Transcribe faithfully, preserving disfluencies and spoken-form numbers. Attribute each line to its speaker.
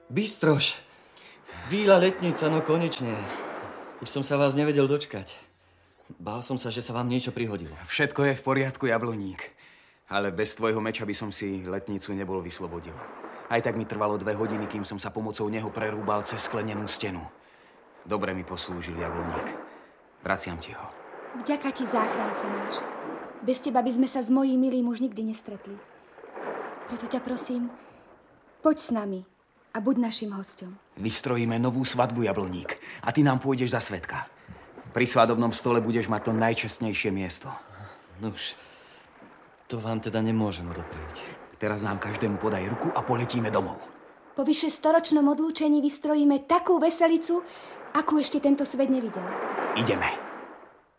Speaker 1: Bystroš. Víla letnica, no konečne. Už som sa vás nevedel dočkať. Bál som sa, že sa vám niečo prihodilo.
Speaker 2: Všetko je v poriadku, Jabloník. Ale bez tvojho meča by som si letnicu nebol vyslobodil. Aj tak mi trvalo dve hodiny, kým som sa pomocou neho prerúbal cez sklenenú stenu. Dobre mi poslúžil, Jabloník. Vraciam ti ho.
Speaker 3: Vďaka ti, záchranca náš. Bez teba by sme sa s mojím milým už nikdy nestretli. Preto ťa prosím, poď s nami a buď našim hosťom.
Speaker 2: Vystrojíme novú svadbu, Jabloník. A ty nám pôjdeš za svedka. Pri svadobnom stole budeš mať to najčestnejšie miesto.
Speaker 1: Nuž, to vám teda nemôžem odoprieť.
Speaker 2: Teraz nám každému podaj ruku a poletíme domov.
Speaker 3: Po vyše storočnom odlúčení vystrojíme takú veselicu, akú ešte tento svet nevidel.
Speaker 2: Ideme.